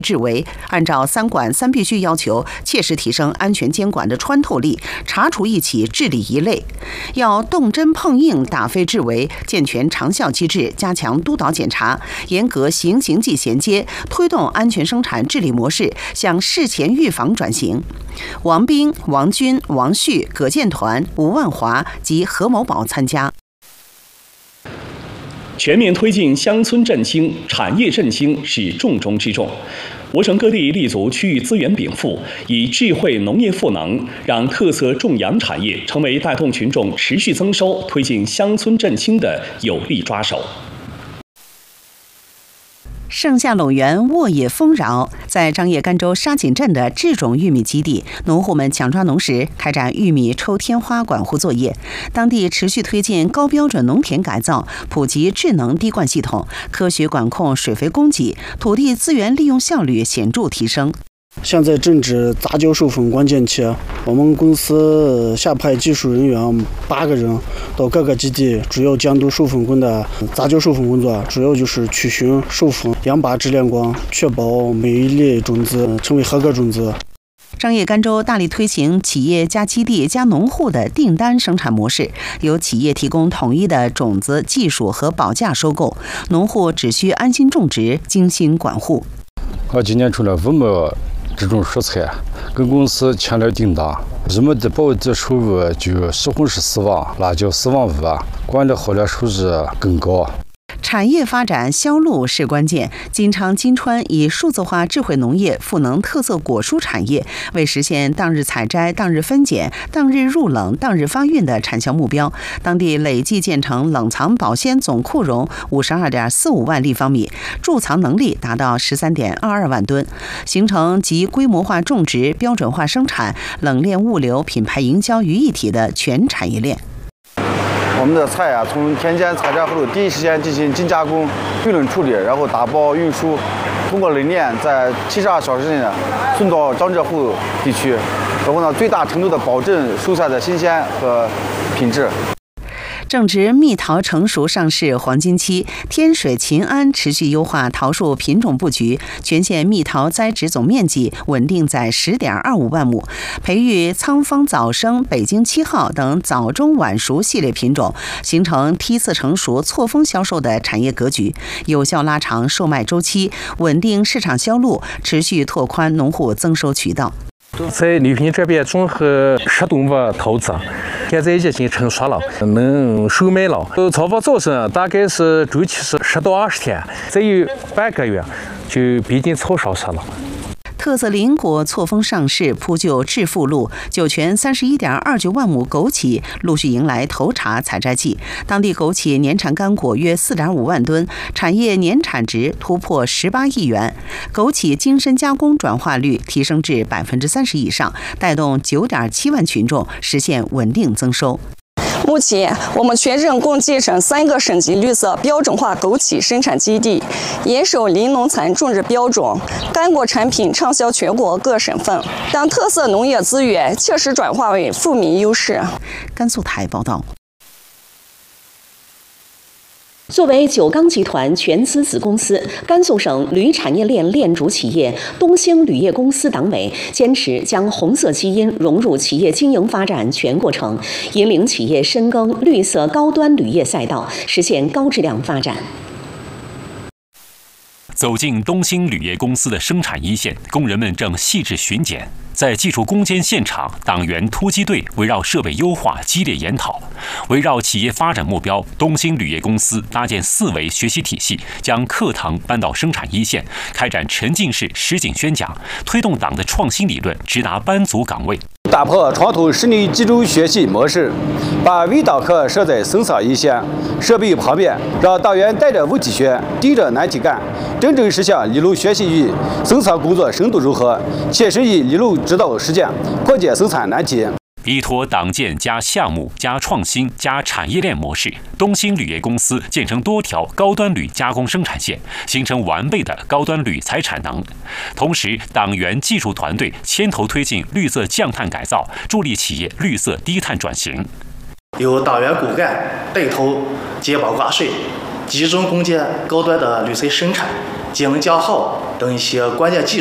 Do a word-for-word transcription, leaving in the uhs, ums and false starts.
治为按照三管三必须要求，切实提升安全监管的穿透力，查处一起治理一类。要动真碰硬，打非治为，健全长效机制，加强督导检查，严格刑刑纪衔接，推动安全生产治理模式向事前预防转型。王斌、王军、王旭、葛建团、吴万华及何某宝参加。 全面推进乡村振兴、产业振兴是重中之重。我省各地立足区域资源禀赋，以智慧农业赋能，让特色种养产业成为带动群众持续增收、推进乡村振兴的有力抓手。 盛夏陇源沃野丰饶，在张掖甘州沙井镇的制种玉米基地，农户们抢抓农时开展玉米抽天花管护作业。当地持续推进高标准农田改造，普及智能滴灌系统，科学管控水肥供给，土地资源利用效率显著提升。 现在正值杂交授粉关键期，我们公司下派技术人员八个人到各个基地，主要监督授粉工的杂交授粉工作，主要就是取寻授粉养把质量光，确保每一粒种子成为合格种子。 张掖甘州大力推行企业加基地加农户的订单生产模式，由企业提供统一的种子、技术和保价收购，农户只需安心种植、精心管护。 我今年出了五亩这种蔬菜，跟公司签了订单，人们的保值收入就西红柿四万，辣椒四万五，管理好了收入更高。 产业发展销路是关键。金昌金川以数字化智慧农业赋能特色果蔬产业，为实现当日采摘、当日分拣、当日入冷、当日发运的产销目标，当地累计建成冷藏保鲜总库容五十二点四五万立方米，贮藏能力达到十三点二二万吨，形成集规模化种植、标准化生产、冷链物流、品牌营销于一体的全产业链。 我们的菜啊，从田间采摘后第一时间进行精加工、预冷处理，然后打包运输，通过冷链在七十二小时内送到江浙沪地区，然后呢，最大程度的保证蔬菜的新鲜和品质。 正值蜜桃成熟上市黄金期，天水秦安持续优化桃树品种布局，全县蜜桃栽植总面积稳定在十点二五万亩，培育仓方早生、北京七号等早中晚熟系列品种，形成梯次成熟、错峰销售的产业格局，有效拉长售卖周期，稳定市场销路，持续拓宽农户增收渠道。 在礼品这边综合十多亩桃子，现在已经成熟了，能售卖了。采放早生大概是周期是十到二十天，再有半个月就逼近草上市了。 特色林果错峰上市，铺就致富路。酒泉三十一点二九万亩枸杞陆续迎来头茬采摘季，当地枸杞年产干果约四点五万吨，产业年产值突破十八亿元。枸杞精深加工转化率提升至百分之三十以上，带动九点七万群众实现稳定增收。 目前，我们全省共建成三个省级绿色标准化枸杞生产基地，严守林农残种植标准，干果产品畅销全国各省份，让特色农业资源切实转化为富民优势。 甘肃台报道。 作为九钢集团全资子公司，甘肃省铝产业链链主企业东兴铝业公司党委坚持将红色基因融入企业经营发展全过程，引领企业深耕绿色高端铝业赛道，实现高质量发展。 走进东兴铝业公司的生产一线，工人们正细致巡检。在技术攻坚现场，党员突击队围绕设备优化激烈研讨。围绕企业发展目标，东兴铝业公司搭建四维学习体系，将课堂搬到生产一线，开展沉浸式实景宣讲，推动党的创新理论直达班组岗位。 打破传统实力集中学习模式，把微导课设在生产一线设备旁边，让党员带着问题学，盯着难题干，真正实现理论学习与生产工作深度融合，切实以理论指导实践，破解生产难题。 依托党建加项目加创新加产业链模式，东兴铝业公司建成多条高端铝加工生产线，形成完备的高端铝材产能。同时，党员技术团队牵头推进绿色降碳改造，助力企业绿色低碳转型。 由党员骨干带头减保挂税，集中攻坚高端的铝材生产， 经营较好等一些关键技术。